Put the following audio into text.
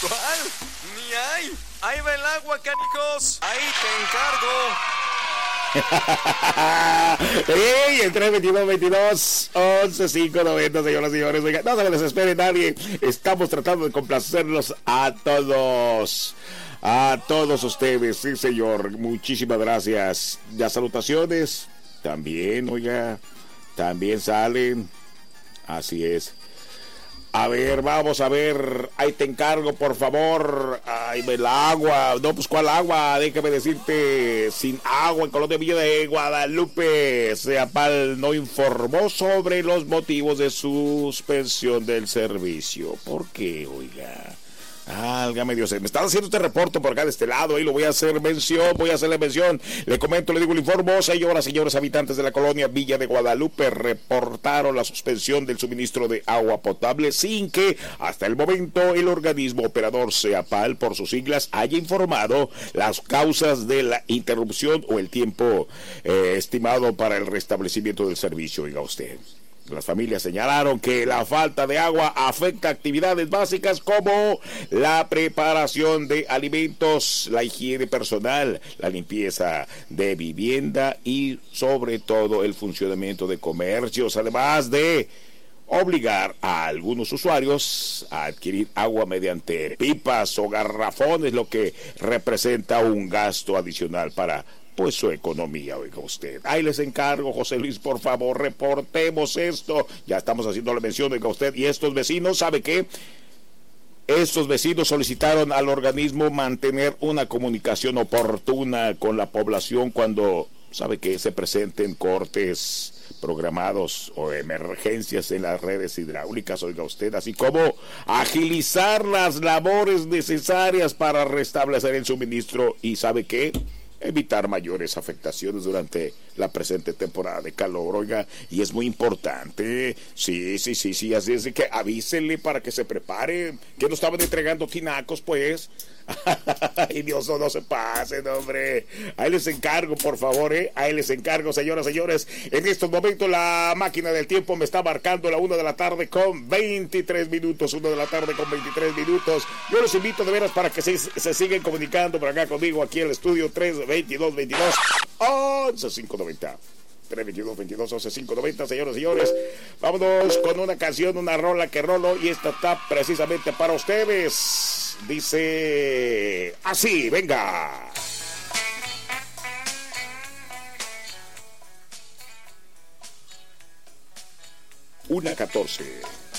¿Cuál? Ni hay. Ahí va el agua, canijos. Ahí te encargo. ¡Ey! El 322-22-11-590, señoras y señores. Oiga, no se les desespere nadie. Estamos tratando de complacerlos a todos. A todos ustedes, sí, señor. Muchísimas gracias. Las salutaciones también, oiga, también salen. Así es. A ver, vamos a ver. Ahí te encargo, por favor. Ay, el agua. No, pues, ¿cuál agua? Déjame decirte. Sin agua en Colonia Villa de Guadalupe. Seapal no informó sobre los motivos de suspensión del servicio. ¿Por qué, oiga? Álgame Dios, me están haciendo este reporte por acá de este lado y lo voy a hacerle mención. Le comento, le digo, le informo. Señoras, señores habitantes de la colonia Villa de Guadalupe reportaron la suspensión del suministro de agua potable sin que hasta el momento el organismo operador Seapal, por sus siglas, haya informado las causas de la interrupción o el tiempo estimado para el restablecimiento del servicio. Oiga usted. Las familias señalaron que la falta de agua afecta actividades básicas como la preparación de alimentos, la higiene personal, la limpieza de vivienda y sobre todo el funcionamiento de comercios, además de obligar a algunos usuarios a adquirir agua mediante pipas o garrafones, lo que representa un gasto adicional para pues su economía, oiga usted. Ahí les encargo, José Luis, por favor, reportemos esto. Ya estamos haciendo la mención, oiga usted. Y estos vecinos, ¿sabe qué? Estos vecinos solicitaron al organismo mantener una comunicación oportuna con la población cuando, ¿sabe qué? Se presenten cortes programados o emergencias en las redes hidráulicas, oiga usted, así como agilizar las labores necesarias para restablecer el suministro y, ¿sabe qué? Evitar mayores afectaciones durante la presente temporada de calor, oiga, y es muy importante, sí, así es que avísenle para que se prepare, que no estaban entregando tinacos, pues. Ay, Dios, no se pasen, hombre. Ahí les encargo, por favor, ahí les encargo, señoras, señores. En estos momentos la máquina del tiempo me está marcando la 1 de la tarde con 23 minutos, 1 de la tarde con 23 minutos. Yo los invito de veras para que se sigan comunicando por acá conmigo, aquí en el estudio 322-22-11-590. 322-22-11-590, señores y señores. Vámonos con una canción, una rola que rolo, y esta está precisamente para ustedes. Dice así, venga. 1:14.